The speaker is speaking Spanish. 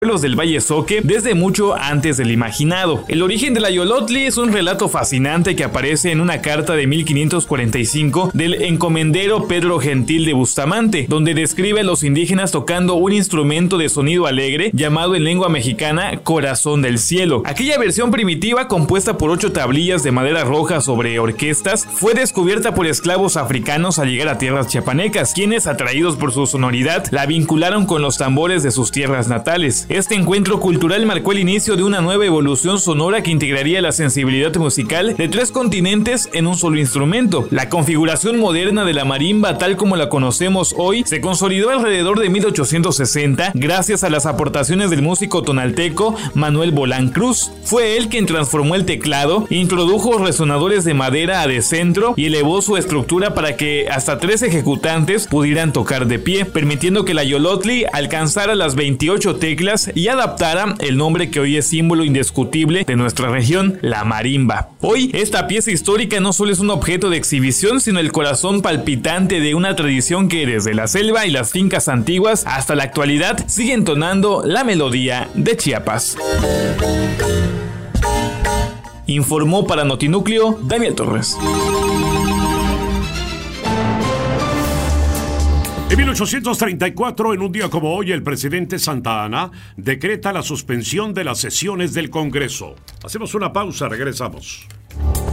pueblos del Valle Zoque desde mucho antes del imaginado. El origen de la Yolotli es un relato fascinante que aparece en una carta de 1545 del encomendero Pedro Gentil de Bustamante, donde describe a los indígenas tocando un instrumento de sonido alegre llamado en lengua mexicana Corazón del Cielo. Aquella versión primitiva, compuesta por 8 tablillas de madera roja sobre orquestas, fue descubierta por esclavos africanos al llegar a tierras chiapanecas, quienes, atraídos por su sonoridad, la vincularon con los tambores de sus tierras natales. Este encuentro cultural marcó el inicio de una nueva evolución sonora que integraría la sensibilidad musical de 3 continentes en un solo instrumento. La configuración moderna de la marimba, tal como la conocemos hoy, se consolidó alrededor de 1860 gracias a las aportaciones del músico tonalteco Manuel Bolán Cruz. Fue él quien transformó el teclado, introdujo resonadores de madera a decentro y elevó su estructura para que hasta 3 ejecutantes pudieran tocar de pie, permitiendo que la Yolotli alcanzara las 28 teclas y adaptara el nombre que hoy es símbolo indiscutible de nuestra región, la marimba. Hoy, esta pieza histórica no solo es un objeto de exhibición, sino el corazón palpitante de una tradición que desde la selva y las fincas antiguas hasta la actualidad sigue entonando la melodía de Chiapas. Informó para Notinúcleo Daniel Torres. En 1834, en un día como hoy, el presidente Santa Anna decreta la suspensión de las sesiones del Congreso. Hacemos una pausa, regresamos.